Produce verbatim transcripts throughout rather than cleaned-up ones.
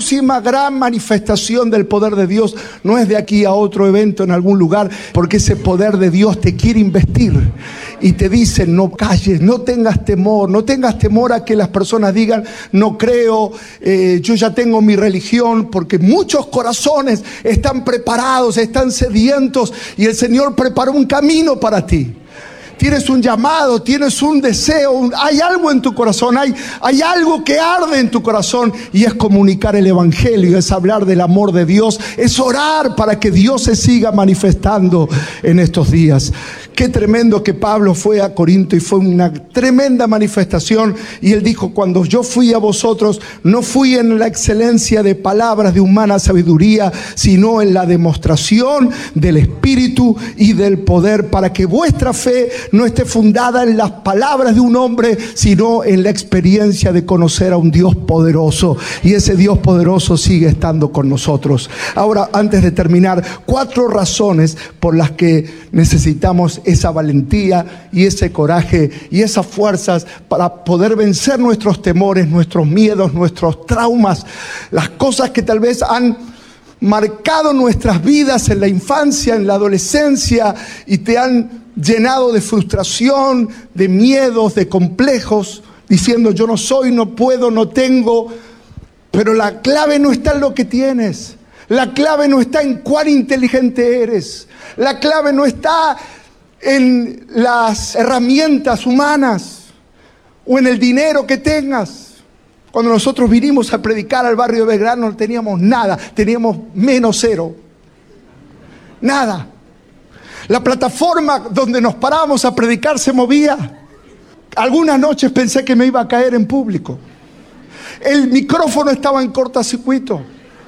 próxima gran manifestación del poder de Dios no es de aquí a otro evento en algún lugar, porque ese poder de Dios te quiere investir y te dice: no calles, no tengas temor, no tengas temor a que las personas digan: no creo, eh, yo ya tengo mi religión, porque muchos corazones están preparados, están sedientos, y el Señor preparó un camino para ti. Tienes un llamado, tienes un deseo, un, hay algo en tu corazón, hay, hay algo que arde en tu corazón, y es comunicar el evangelio, es hablar del amor de Dios, es orar para que Dios se siga manifestando en estos días. Qué tremendo que Pablo fue a Corinto y fue una tremenda manifestación, y él dijo: cuando yo fui a vosotros, no fui en la excelencia de palabras de humana sabiduría, sino en la demostración del Espíritu y del poder, para que vuestra fe no esté fundada en las palabras de un hombre, sino en la experiencia de conocer a un Dios poderoso. Y ese Dios poderoso sigue estando con nosotros. Ahora, antes de terminar, cuatro razones por las que necesitamos esa valentía y ese coraje y esas fuerzas para poder vencer nuestros temores, nuestros miedos, nuestros traumas, las cosas que tal vez han marcado nuestras vidas en la infancia, en la adolescencia, y te han llenado de frustración, de miedos, de complejos, diciendo: yo no soy, no puedo, no tengo. Pero la clave no está en lo que tienes. La clave no está en cuán inteligente eres. La clave no está en las herramientas humanas o en el dinero que tengas. Cuando nosotros vinimos a predicar al barrio de Belgrano no teníamos nada, teníamos menos cero. Nada. La plataforma donde nos parábamos a predicar se movía. Algunas noches pensé que me iba a caer en público. El micrófono estaba en cortocircuito.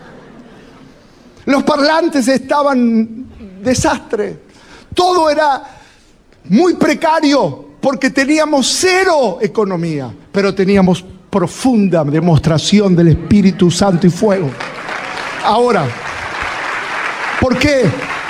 Los parlantes estaban desastre. Todo era muy precario porque teníamos cero economía, pero teníamos profunda demostración del Espíritu Santo y fuego. Ahora, ¿por qué?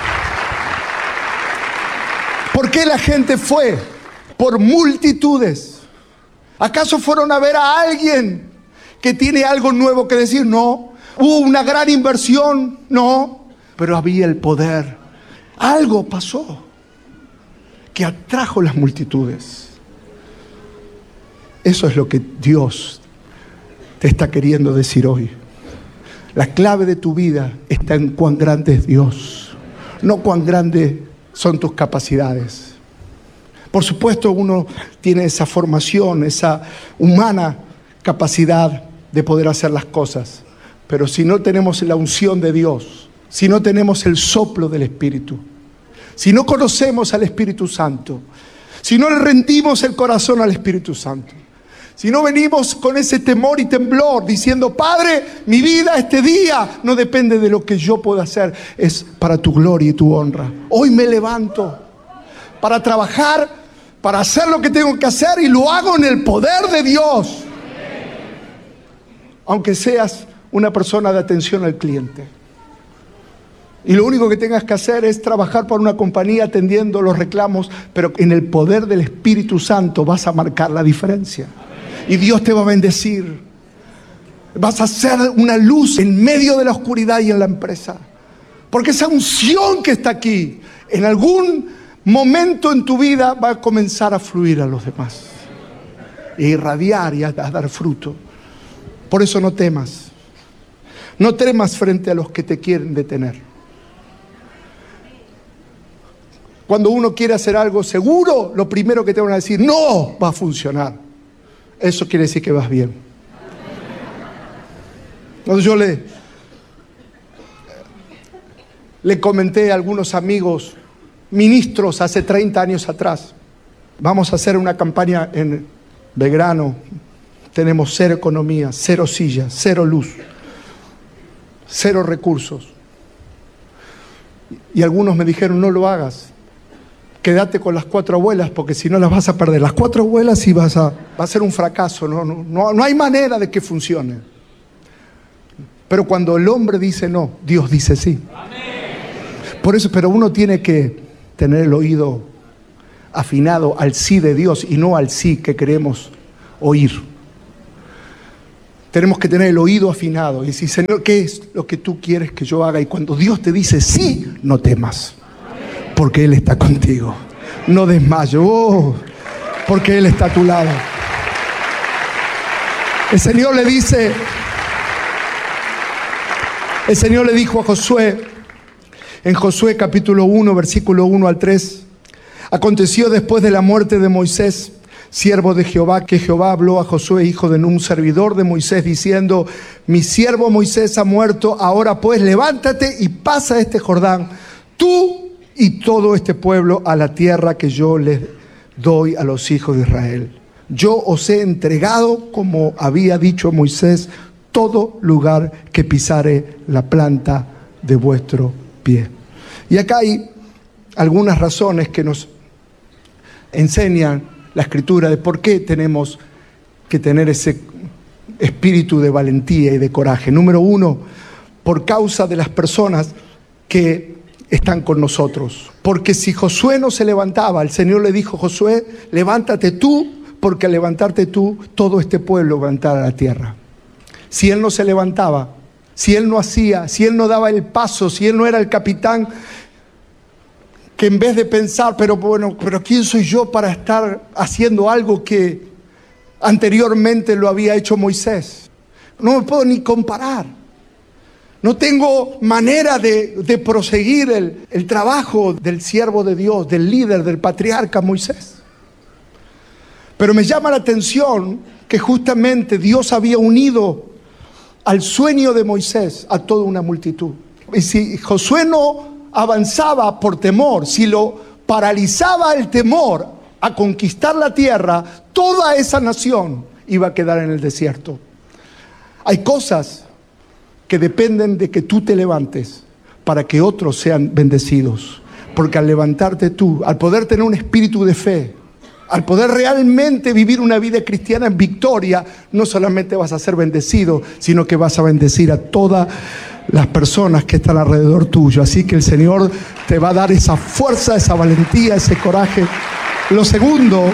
¿Por qué la gente fue? Por multitudes. ¿Acaso fueron a ver a alguien que tiene algo nuevo que decir? No. ¿Hubo una gran inversión? No. Pero había el poder. Algo pasó que atrajo las multitudes. Eso es lo que Dios te está queriendo decir hoy. La clave de tu vida está en cuán grande es Dios, no cuán grandes son tus capacidades. Por supuesto, uno tiene esa formación, esa humana capacidad de poder hacer las cosas, pero si no tenemos la unción de Dios, si no tenemos el soplo del Espíritu, si no conocemos al Espíritu Santo, si no le rendimos el corazón al Espíritu Santo, si no venimos con ese temor y temblor diciendo: Padre, mi vida este día no depende de lo que yo pueda hacer, es para tu gloria y tu honra. Hoy me levanto para trabajar, para hacer lo que tengo que hacer, y lo hago en el poder de Dios. Aunque seas una persona de atención al cliente, y lo único que tengas que hacer es trabajar para una compañía atendiendo los reclamos, pero en el poder del Espíritu Santo vas a marcar la diferencia. Y Dios te va a bendecir. Vas a ser una luz en medio de la oscuridad y en la empresa. Porque esa unción que está aquí, en algún momento en tu vida va a comenzar a fluir a los demás. E irradiar y a, a dar fruto. Por eso no temas. No temas frente a los que te quieren detener. Cuando uno quiere hacer algo seguro, lo primero que te van a decir: no va a funcionar. Eso quiere decir que vas bien. Entonces yo le, le comenté a algunos amigos, ministros, hace treinta años atrás: vamos a hacer una campaña en Belgrano. Tenemos cero economía, cero sillas, cero luz, cero recursos. Y algunos me dijeron: no lo hagas. Quédate con las cuatro abuelas, porque si no las vas a perder. Las cuatro abuelas y vas a, va a ser un fracaso. No, no, no, no hay manera de que funcione. Pero cuando el hombre dice no, Dios dice sí. Amén. Por eso, pero uno tiene que tener el oído afinado al sí de Dios y no al sí que queremos oír. tenemos que tener el oído afinado y decir, Señor, ¿qué es lo que tú quieres que yo haga? Y cuando Dios te dice sí, no temas, porque Él está contigo. No desmayes, oh, porque Él está a tu lado. El Señor le dice, el Señor le dijo a Josué, en Josué capítulo uno, versículo uno al tres, aconteció después de la muerte de Moisés, siervo de Jehová, que Jehová habló a Josué, hijo de Nun, servidor de Moisés, diciendo, mi siervo Moisés ha muerto, ahora pues levántate y pasa este Jordán, tú y todo este pueblo, a la tierra que yo les doy a los hijos de Israel. Yo os he entregado, como había dicho Moisés, todo lugar que pisare la planta de vuestro pie. Y acá hay algunas razones que nos enseñan la Escritura de por qué tenemos que tener ese espíritu de valentía y de coraje. Número uno, por causa de las personas que están con nosotros. Porque si Josué no se levantaba, el Señor le dijo, Josué, levántate tú, porque al levantarte tú, todo este pueblo levantará la tierra. Si él no se levantaba, si él no hacía, si él no daba el paso, si él no era el capitán, que en vez de pensar, pero bueno, pero ¿quién soy yo para estar haciendo algo que anteriormente lo había hecho Moisés? No me puedo ni comparar. No tengo manera de, de proseguir el, el trabajo del siervo de Dios, del líder, del patriarca Moisés. Pero me llama la atención que justamente Dios había unido al sueño de Moisés a toda una multitud. Y si Josué no avanzaba por temor, si lo paralizaba el temor a conquistar la tierra, toda esa nación iba a quedar en el desierto. Hay cosas que dependen de que tú te levantes para que otros sean bendecidos. Porque al levantarte tú, al poder tener un espíritu de fe, al poder realmente vivir una vida cristiana en victoria, no solamente vas a ser bendecido, sino que vas a bendecir a todas las personas que están alrededor tuyo. Así que el Señor te va a dar esa fuerza, esa valentía, ese coraje. Lo segundo,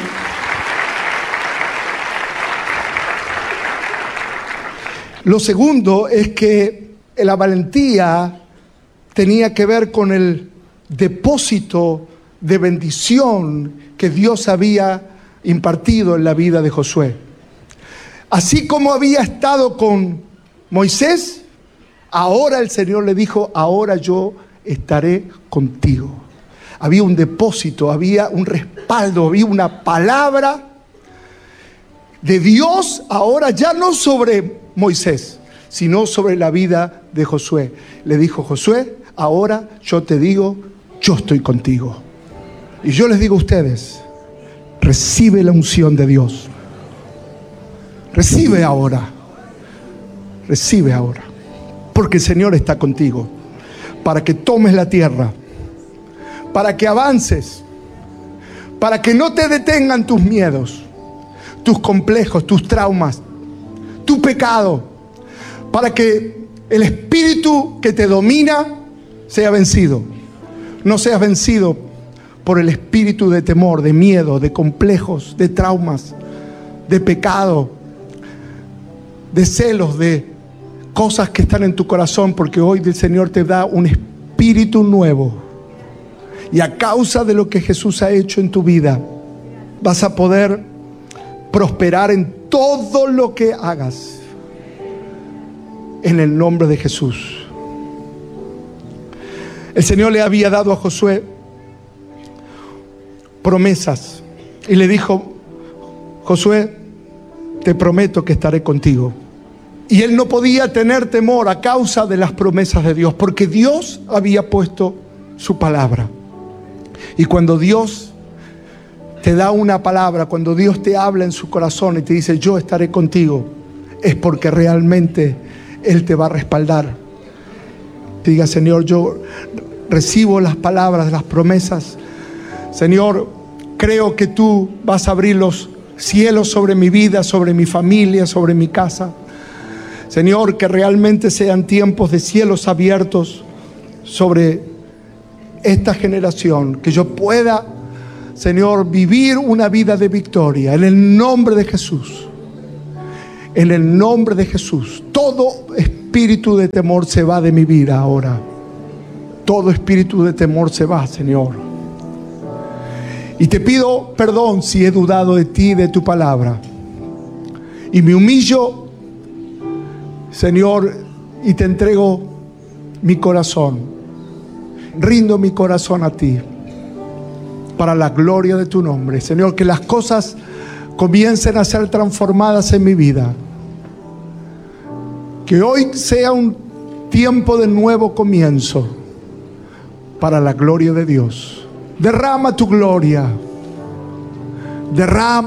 lo segundo es que la valentía tenía que ver con el depósito de bendición que Dios había impartido en la vida de Josué. Así como había estado con Moisés, ahora el Señor le dijo, ahora yo estaré contigo. Había un depósito, había un respaldo, había una palabra de Dios ahora ya no sobre Moisés, sino sobre la vida de Josué. Le dijo, Josué, ahora yo te digo, yo estoy contigo. Y yo les digo a ustedes, recibe la unción de Dios. Recibe ahora. Recibe ahora. Porque el Señor está contigo. Para que tomes la tierra. Para que avances. Para que no te detengan tus miedos, tus complejos, tus traumas, tu pecado. Para que el espíritu que te domina sea vencido. No seas vencido por el espíritu de temor, de miedo, de complejos, de traumas, de pecado, de celos, de cosas que están en tu corazón, porque hoy el Señor te da un espíritu nuevo. Y a causa de lo que Jesús ha hecho en tu vida, vas a poder prosperar en todo lo que hagas. En el nombre de Jesús. El Señor le había dado a Josué promesas y le dijo, Josué, te prometo que estaré contigo. Y él no podía tener temor a causa de las promesas de Dios, porque Dios había puesto su palabra. Y cuando Dios te da una palabra, cuando Dios te habla en su corazón y te dice, yo estaré contigo, es porque realmente Él te va a respaldar. Diga, Señor, yo recibo las palabras, las promesas. Señor, creo que tú vas a abrir los cielos sobre mi vida, sobre mi familia, sobre mi casa. Señor, que realmente sean tiempos de cielos abiertos sobre esta generación. Que yo pueda, Señor, vivir una vida de victoria en el nombre de Jesús. En el nombre de Jesús, todo espíritu de temor se va de mi vida ahora. Todo espíritu de temor se va, Señor. Y te pido perdón si he dudado de ti, de tu palabra. Y me humillo, Señor, y te entrego mi corazón. Rindo mi corazón a ti, para la gloria de tu nombre. Señor, que las cosas comiencen a ser transformadas en mi vida. Que hoy sea un tiempo de nuevo comienzo, para la gloria de Dios. Derrama tu gloria. Derrama